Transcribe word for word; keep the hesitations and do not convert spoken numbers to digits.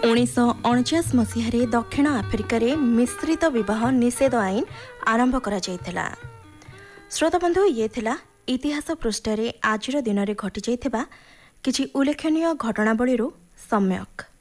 उन्नीस अणचाश मसीह दक्षिण आफ्रिकार मिश्रित विवाह निषेध आईन आरंभ करा जायथिला। श्रोता बंधु ये थिला इतिहास पृष्ठ आज दिन में घटी जाइथिबा किछि उल्लेखनीय घटनावली सम्यक।